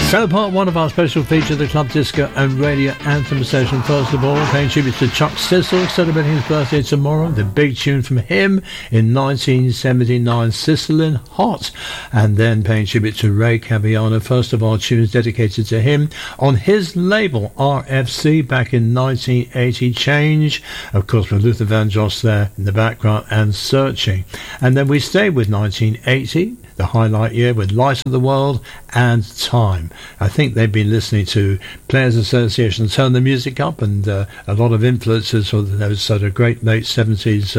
So part one of our special feature, the Club Disco and Radio Anthem session. First of all, paying tribute to Chuck Cecil, celebrating his birthday tomorrow. The big tune from him in 1979, Sicilin Hot. And then paying tribute to Ray Caviano. First of all, tunes dedicated to him on his label, RFC, back in 1980, Change. Of course, with Luther Vandross there in the background and Searching. And then we stayed with 1980. The highlight year with Light of the World and Time. I think they've been listening to Players Association Turn the Music Up, and a lot of influences for those sort of great late 70s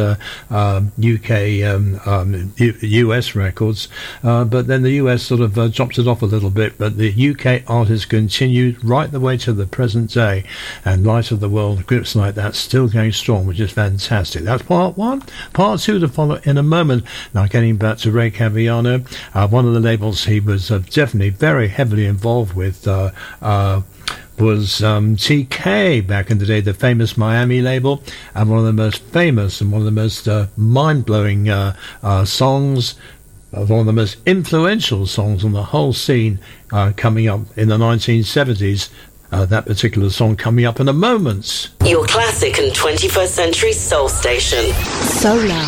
UK US records, but then the US sort of dropped it off a little bit, but the UK artists continued right the way to the present day, and Light of the World, groups like that still going strong, which is fantastic. That's part one. Part two to follow in a moment. Now getting back to Ray Caviano, one of the labels he was definitely very heavily involved with was TK back in the day, the famous Miami label, and one of the most famous and one of the most mind-blowing songs, one of the most influential songs on the whole scene coming up in the 1970s. That particular song coming up in a moment. Your classic and 21st century soul station. Solar.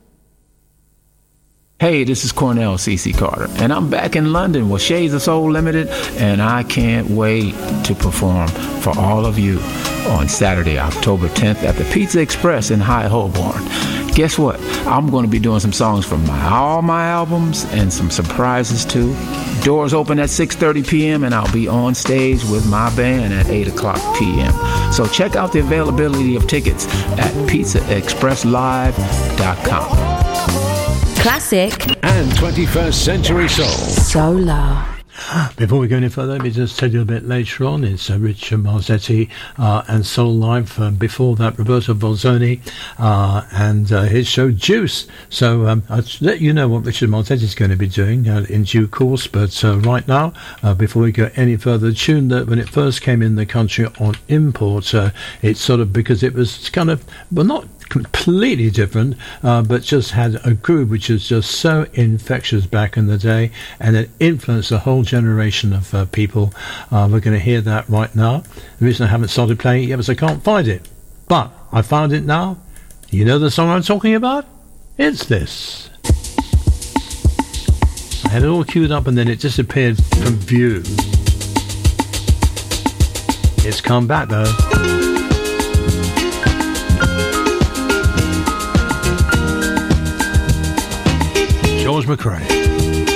Hey, this is Cornell CC Carter, and I'm back in London with Shades of Soul Limited, and I can't wait to perform for all of you on Saturday, October 10th at the Pizza Express in High Holborn. Guess what? I'm going to be doing some songs from all my albums and some surprises too. Doors open at 6:30 p.m. and I'll be on stage with my band at 8 o'clock p.m. So check out the availability of tickets at pizzaexpresslive.com. Classic and 21st century soul. Solar. Before we go any further, let me just tell you a bit later on. It's Richard Marzetti and Soul Live. Before that, Roberto Bolzoni and his show Juice. So I'll let you know what Richard Marzetti is going to be doing in due course. But right now, before we go any further, the tune that when it first came in the country on import, it's sort of because it was kind of, well, not completely different, but just had a groove which is just so infectious back in the day, and it influenced a whole generation of people. We're going to hear that right now. The reason I haven't started playing it yet is I can't find it, but I found it now. You know the song I'm talking about? It's this. I had it all queued up and then it disappeared from view. It's come back though. George McRae.